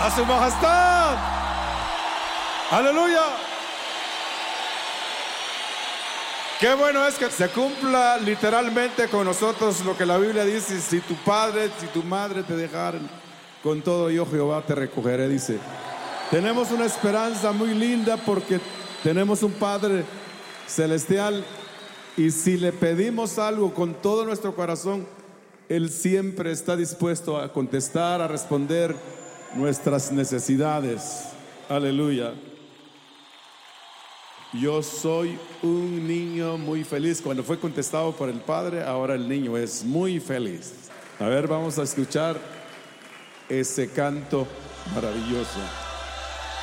a su majestad. Aleluya. Qué bueno es que se cumpla literalmente con nosotros lo que la Biblia dice: si tu padre, si tu madre te dejaran, con todo yo Jehová te recogeré, dice. Tenemos una esperanza muy linda porque tenemos un Padre celestial, y si le pedimos algo con todo nuestro corazón, Él siempre está dispuesto a contestar, a responder nuestras necesidades. Aleluya. Yo soy un niño muy feliz. Cuando fue contestado por el Padre, ahora el niño es muy feliz. A ver, vamos a escuchar ese canto maravilloso.